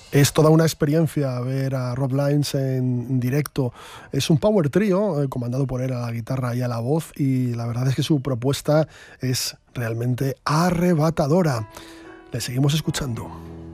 Es toda una experiencia ver a Rob Lines en directo. Es un power trio, comandado por él a la guitarra y a la voz, y la verdad es que su propuesta es realmente arrebatadora. Le seguimos escuchando.